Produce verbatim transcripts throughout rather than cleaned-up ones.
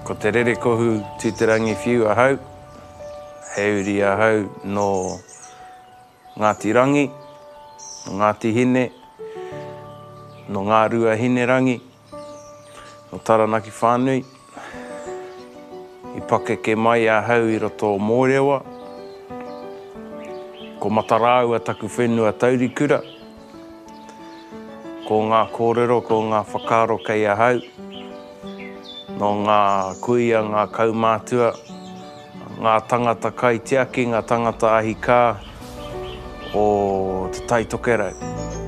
Ko te rerekohu tūterangi whiu ahau, he uri ahau no Ngāti Rangi, no Ngāti Hine, no Ngā Rua Hine Rangi, no Taranaki Whānui. I pakeke mai ahau i roto o Mōrewa, ko Matarāua taku whenua Taurikura, ko ngā kōrero, ko ngā whakaaro kei ahau, no ngā kuia, ngā kaumātua, ngā tangata kaitiaki, ngā tangata ahika o te taitokerau.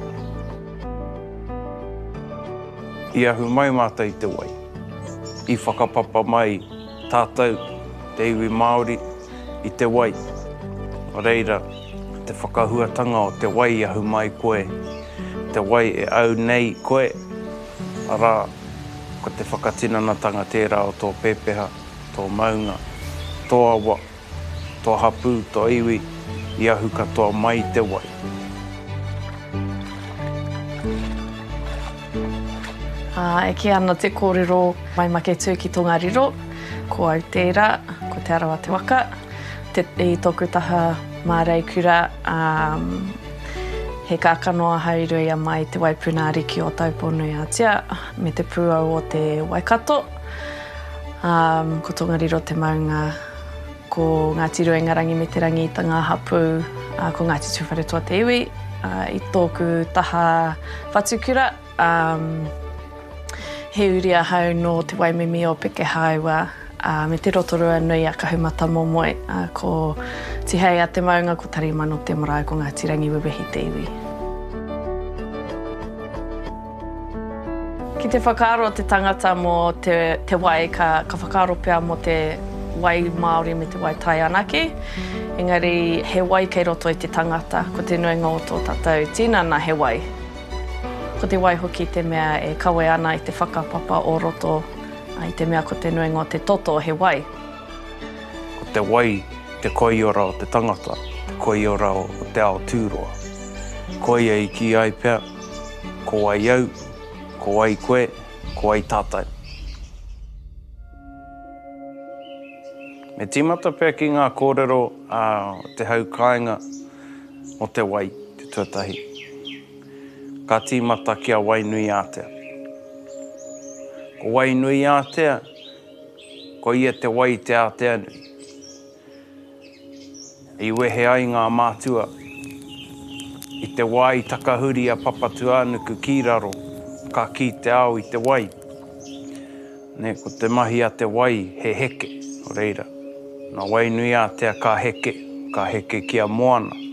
I ahu mai mātou i te wai. I whakapapa mai tātou, te iwi Māori, i te wai. O reira, te whakahuatanga o te wai ahu mai koe. Te wai e au nei koe. Arā, ko te whakatinanatanga tērā o tō pepeha, tō maunga, tō awa, tō hapu, tō iwi, i ahu katoa mai te wai. Uh, e ki ana te kōrero mai make tū ki tō Ngāriro, ko Aotearoa, ko Te Arawa Te Waka, te, i tōku taha mārei kura, um, he kākanoa haurui a mai te waipuna riki o Taupōnui Ātia, me te pūau o te Waikato, um, ko tō Ngāriro te maunga, ko Ngāti Ruengarangi me te rangi i tā ngā hapu, uh, ko Ngāti Tūwharetoa te iwi, uh, i tōku taha whatukura, um, he uri ahau no te waimimi o Peke Hāua, uh, me te rotorua nui a kahumata momoe, uh, ko tihei a te maunga ko Tarimano te marae ko Ngāti Rangi Wewehi te iwi. Ki te whakaaro te tangata mo te, te wai, ka, ka whakaaro pia mo te wai Māori me te wai Tai Anaki. Engari, he wai kei roto i te tangata, ko te nuinga o tō tātou, tīnana he wai. Ko te wai hoki te mea e kawe ana i te whakapapa o roto, i te mea ko te nuinga o te toto he wai. Ko te wai, te koiora o te tangata, te koiora o te ao tūroa. Koia i ki ai pia, ko ai au, ko ai koe, ko ai tātai. Me tīmata pia ki ngā kōrero uh, te haukainga o te wai, te tuatahi. Ka tīmata kia Wainui Ātea. Ko Wainui Ātea, ko ia te wai te Ātea nui. I wehe ai ngā mātua, i te wai takahuri a papatu ānuku ki raro, ka ki te ao i te wai. Ne, ko te mahi a te wai he heke, o reira. Nā Wainui Ātea ka heke, ka heke kia moana.